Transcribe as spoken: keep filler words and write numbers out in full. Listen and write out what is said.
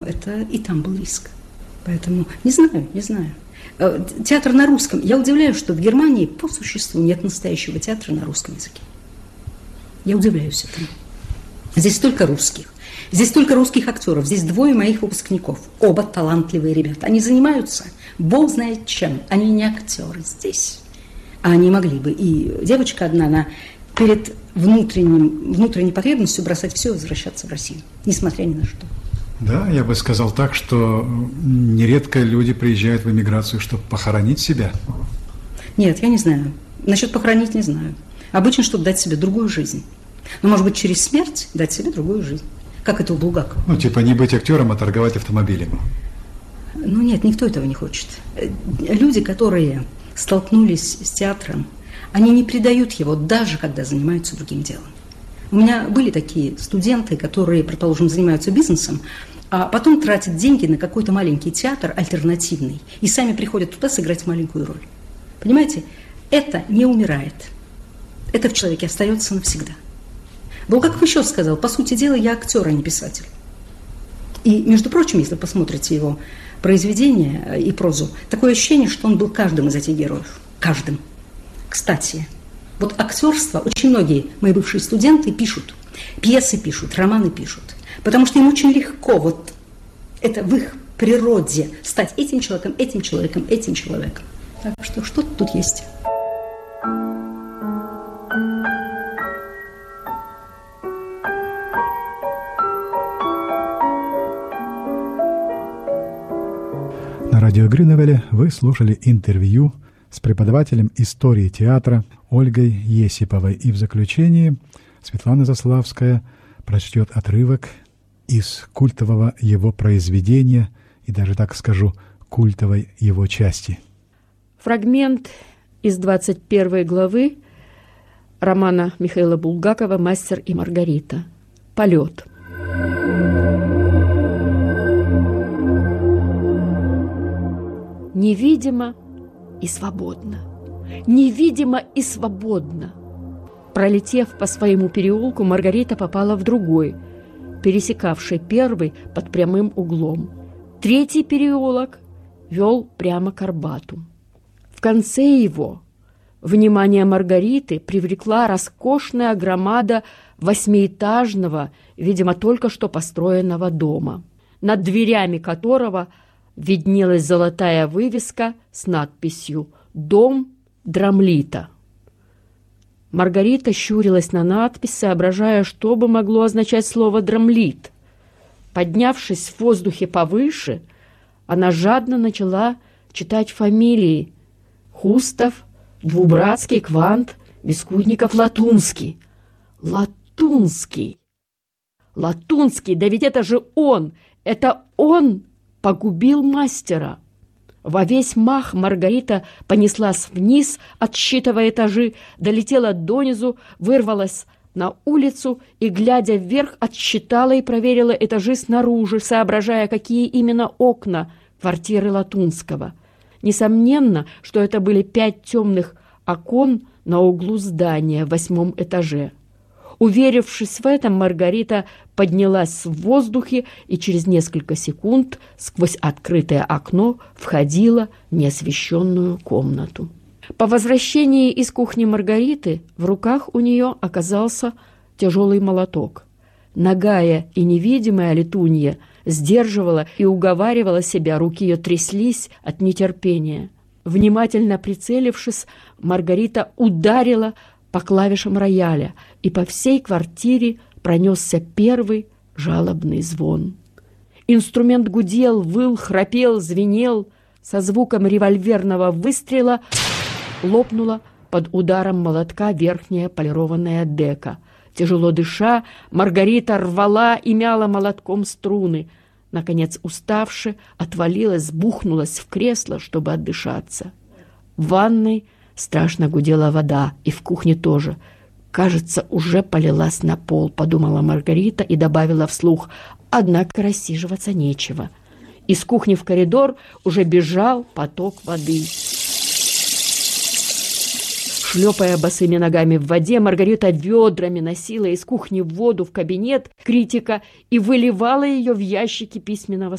это и там был риск. Поэтому не знаю, не знаю. Театр на русском. Я удивляюсь, что в Германии по существу нет настоящего театра на русском языке. Я удивляюсь этому. Здесь столько русских. Здесь столько русских актеров. Здесь двое моих выпускников. Оба талантливые ребята. Они занимаются, бог знает чем. Они не актеры здесь. А они могли бы. И девочка одна, она перед внутренним, внутренней потребностью бросать все и возвращаться в Россию. Несмотря ни на что. Да, я бы сказал так, что нередко люди приезжают в эмиграцию, чтобы похоронить себя. Нет, я не знаю. Насчет похоронить не знаю. Обычно, чтобы дать себе другую жизнь. Но, может быть, через смерть дать себе другую жизнь. Как это у Булгакова. Ну, типа не быть актером, а торговать автомобилем. Ну, нет, никто этого не хочет. Люди, которые столкнулись с театром, они не предают его, даже когда занимаются другим делом. У меня были такие студенты, которые, предположим, занимаются бизнесом, а потом тратят деньги на какой-то маленький театр альтернативный и сами приходят туда сыграть маленькую роль. Понимаете, это не умирает. Это в человеке остается навсегда. Булгаков еще сказал, по сути дела, я актер, а не писатель. И, между прочим, если посмотрите его произведения и прозу, такое ощущение, что он был каждым из этих героев. Каждым. Кстати, вот актерство, очень многие мои бывшие студенты пишут, пьесы пишут, романы пишут, потому что им очень легко, вот это в их природе, стать этим человеком, этим человеком, этим человеком. Так что что-то тут есть. На радио Грюневеле вы слушали интервью с преподавателем истории театра Ольгой Есиповой. И в заключении Светлана Заславская прочтет отрывок из культового его произведения, и даже так скажу, культовой его части. Фрагмент из двадцать первой главы романа Михаила Булгакова «Мастер и Маргарита». Полет. Невидимо и свободно. Невидимо и свободно. Пролетев по своему переулку, Маргарита попала в другой, пересекавший первый под прямым углом. Третий переулок вел прямо к Арбату. В конце его внимание Маргариты привлекла роскошная громада восьмиэтажного, видимо, только что построенного дома, над дверями которого виднелась золотая вывеска с надписью «Дом Драмлита». Маргарита щурилась на надпись, соображая, что бы могло означать слово «драмлит». Поднявшись в воздухе повыше, она жадно начала читать фамилии: Хустов, Двубратский, Квант, Бескудников, Латунский. Латунский! Латунский! Да ведь это же он! Это он погубил мастера! Во весь мах Маргарита понеслась вниз, отсчитывая этажи, долетела донизу, вырвалась на улицу и, глядя вверх, отсчитала и проверила этажи снаружи, соображая, какие именно окна квартиры Латунского. Несомненно, что это были пять темных окон на углу здания в восьмом этаже. Уверившись в этом, Маргарита поднялась в воздухе и через несколько секунд сквозь открытое окно входила в неосвещенную комнату. По возвращении из кухни Маргариты в руках у нее оказался тяжелый молоток. Нагая и невидимая летунья сдерживала и уговаривала себя, руки ее тряслись от нетерпения. Внимательно прицелившись, Маргарита ударила по клавишам рояля, и по всей квартире пронесся первый жалобный звон. Инструмент гудел, выл, храпел, звенел. Со звуком револьверного выстрела лопнула под ударом молотка верхняя полированная дека. Тяжело дыша, Маргарита рвала и мяла молотком струны. Наконец, уставши, отвалилась, бухнулась в кресло, чтобы отдышаться. В ванной страшно гудела вода, и в кухне тоже. «Кажется, уже полилась на пол», — подумала Маргарита и добавила вслух. Однако рассиживаться нечего. Из кухни в коридор уже бежал поток воды. Шлепая босыми ногами в воде, Маргарита ведрами носила из кухни воду в кабинет критика и выливала ее в ящики письменного